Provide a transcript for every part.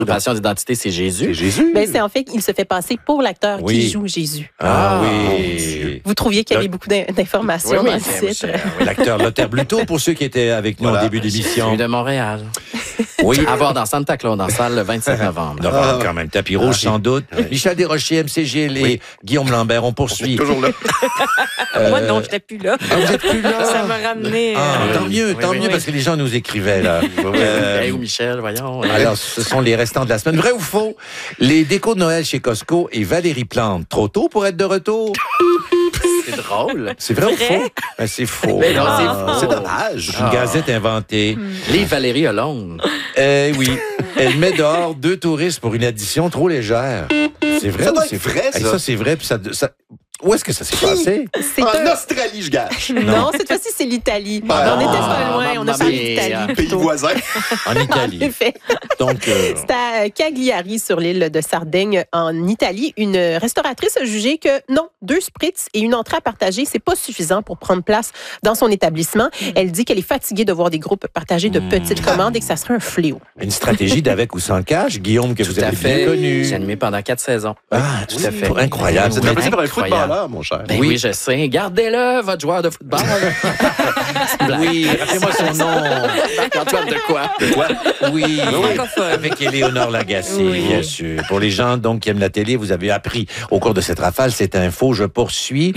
Passion d'identité, c'est Jésus. C'est Jésus. Ben, c'est en fait qu'il se fait passer pour l'acteur qui joue Jésus. Oui. Vous trouviez qu'il y avait beaucoup d'informations dans le titre. L'acteur Lothar Bluto, pour ceux qui étaient avec nous au début d'émission. Celui de Montréal. Oui. À voir dans Santa Claus, dans la salle, le 25 novembre. Quand même, tapis rouge, sans doute. Michel Desrochers, MCGL et Guillaume Lambert, on poursuit. Toujours là. Moi, non, je n'étais plus là. Vous n'êtes plus là? Ça m'a ramené. Tant mieux, parce que les gens nous écrivaient, là. Hey, Michel, voyons. Alors, ce sont les restants de la semaine. Vrai ou faux? Les décos de Noël chez Costco et Valérie Plante. Trop tôt pour être de retour? C'est drôle. C'est vrai ou faux? Ben, c'est faux. Mais non, c'est faux. C'est dommage. Une gazette inventée. Livre Valérie Hollande. Oui. Elle met dehors 2 touristes pour une addition trop légère. C'est vrai Ça ou doit c'est être vrai, ça. Ça, c'est vrai. Puis ça... Où est-ce que ça s'est passé? C'est En Australie, je gâche. Non, cette fois-ci, c'est l'Italie. On était pas loin, on a parlé d'Italie Pays plutôt. voisin. En Italie. En effet. Donc, C'est à Cagliari, sur l'île de Sardaigne, en Italie. Une restauratrice a jugé que non, 2 spritz et une entrée à partager, c'est pas suffisant pour prendre place dans son établissement. Elle dit qu'elle est fatiguée de voir des groupes partager de petites commandes et que ça serait un fléau. une stratégie d'avec ou sans cash, Guillaume, que vous Tout à avez bien fait. connu. J'ai animé pendant 4 saisons. Ah, tout à fait. Incroyable. Vous êtes remplacé par un Incroyable. footballeur, mon cher. Ben oui, je sais. Gardez-le, votre joueur de football. Oui, rappelez-moi son nom. Antoine de quoi? Oui, Francophone. avec Éléonore Lagacé, bien sûr. Pour les gens donc qui aiment la télé, vous avez appris au cours de cette rafale cette info. Je poursuis.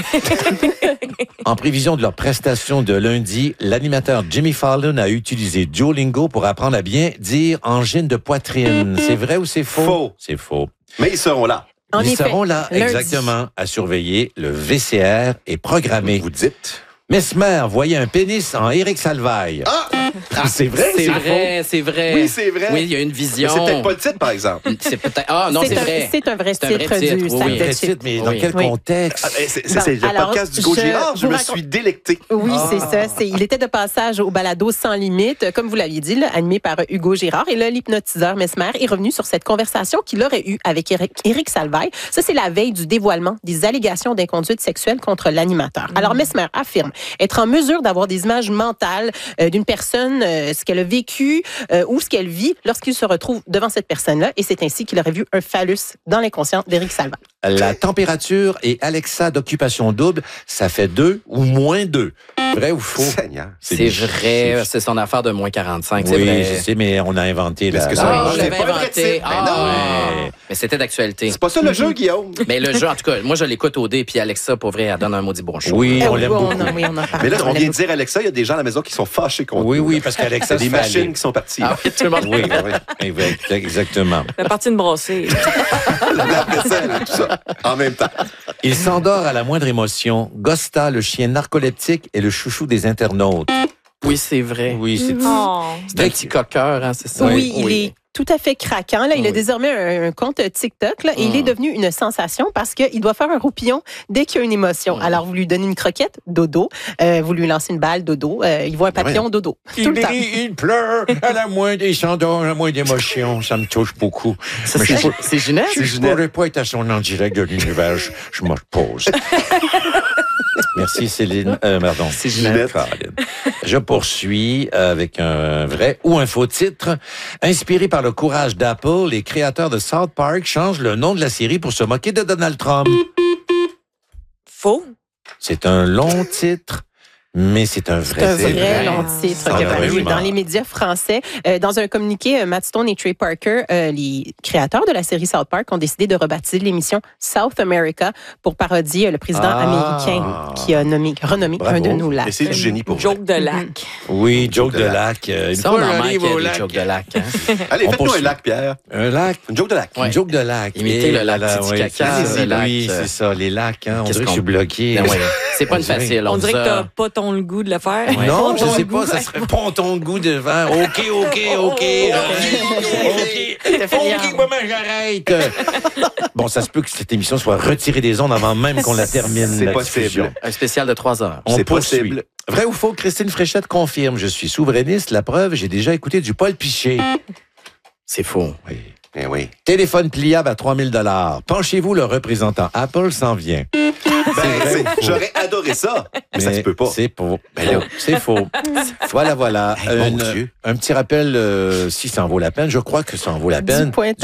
En prévision de leur prestation de lundi, l'animateur Jimmy Fallon a utilisé Duolingo pour apprendre à bien dire angine de poitrine. C'est vrai ou c'est faux? Faux. C'est faux. Mais ils seront là. En Ils effet, seront là, lundi. exactement, à surveiller. Le VCR est programmé. Vous dites. Mesmer voyait un pénis en Éric Salvaille. C'est vrai? C'est vrai, c'est vrai. Oui, c'est vrai. Oui, il y a une Mais vision. c'est peut-être pas le titre, par exemple. C'est peut-être. Ah, non, c'est vrai. C'est un vrai C'est un vrai titre titre, du oui, sac oui. de Vrai chips. titre, mais dans Oui. quel Oui. contexte? C'est le alors, podcast d'Hugo je Girard. Je vous me raconte- suis délecté. Oui, c'est ça. Il était de passage au balado Sans Limite, comme vous l'aviez dit, là, animé par Hugo Girard. Et là, l'hypnotiseur Mesmer est revenu sur cette conversation qu'il aurait eue avec Éric Salvaille. Ça, c'est la veille du dévoilement des allégations d'inconduite sexuelle contre l'animateur. Alors, Mesmer affirme être en mesure d'avoir des images mentales d'une personne, ce qu'elle a vécu ou ce qu'elle vit lorsqu'il se retrouve devant cette personne-là. Et c'est ainsi qu'il aurait vu un phallus dans l'inconscient d'Éric Salvaille. La température et Alexa d'occupation double, ça fait 2 ou moins 2. Vrai ou faux? Seigneur. C'est vrai, c'est son affaire de moins 45, c'est Oui, vrai. je sais, mais on a inventé Est-ce que ça- Ah, je C'est l'avais pas un vrai inventé. titre. Mais non. Ouais. Mais c'était d'actualité. C'est pas ça le jeu, Guillaume. Mais le jeu, en tout cas, moi, je l'écoute au dé, puis Alexa, pour vrai, elle donne un maudit bon show. Oui, on l'aime beaucoup. Oui, on en parle. Mais là, on l'aime vient de dire Alexa, il y a des gens à la maison qui sont fâchés contre Oui, nous, oui, là. parce qu'Alexa, C'est des se fait machines aller. qui sont parties. Ah oui, tout le monde. Oui, exactement. La partie de brasser. La vaisselle et tout ça. En même temps. Il s'endort à la moindre émotion. Gosta, le chien narcoleptique, est le chouchou des internautes. Oui, c'est vrai. Oui, c'est... Oh. C'est un petit coqueur, hein, c'est ça? Oui, il est tout à fait craquant. Là. Il a désormais un compte TikTok là, et il est devenu une sensation parce qu'il doit faire un roupillon dès qu'il y a une émotion. Alors, vous lui donnez une croquette, dodo. Vous lui lancez une balle, dodo. Il voit un papillon, dodo. Tout le temps. Il pleure à la moindre, il s'endort à la moindre émotion. Ça me touche beaucoup. Ça, Mais c'est Ginette? je ne pourrais pas être à son en direct de l'univers. Je me repose. Merci Céline. Pardon. C'est Ginette. Caroline. Je poursuis avec un vrai ou un faux titre. Inspiré par le courage d'Apple, les créateurs de South Park changent le nom de la série pour se moquer de Donald Trump. Faux. C'est un long titre, mais c'est un vrai C'est un titre. vrai long titre qui a paru Malheureusement. dans les médias français. Dans un communiqué, Matt Stone et Trey Parker, les créateurs de la série South Park, ont décidé de rebaptiser l'émission South America pour parodier le président américain qui a renommé Bravo. un de nos lacs. Mais c'est du génie pour vous. Joke de lac. Oui, joke de lac. Une Ça, on fois, en j'arrive manque au des lac. jokes de lac. Hein? Allez, On faites-nous un poursuit. lac, Pierre. Un lac. Une joke de lac. Ouais. Une joke de lac. Imiter le lac là, Titicaca, c'est- le lac, Oui, c'est ça, les lacs. Hein, on qu'est-ce dirait que je qu'on- suis bloqué. Ben ouais. C'est pas une On dirait- facile. On dirait que vous a- t'as pas ton le goût de le faire. Ouais. Non, Pas je ton sais goût. pas, ça serait pas ton goût de vin. OK. Comment j'arrête? Bon, ça se peut que cette émission soit retirée des ondes avant même qu'on la termine. C'est la possible. diffusion. Un spécial de 3 heures. On C'est poursuit. possible. Vrai ou faux, Christine Fréchette confirme. Je suis souverainiste. La preuve, j'ai déjà écouté du Paul Piché. C'est faux. Oui. Eh oui. Téléphone pliable à 3 000 $. Penchez-vous, le représentant Apple s'en vient. J'aurais adoré ça, mais ça se peut pas. C'est pour. Ben là, c'est faux. Voilà. Hey, mon Dieu. Un petit rappel, si ça en vaut la peine, je crois que ça en vaut la peine. Du point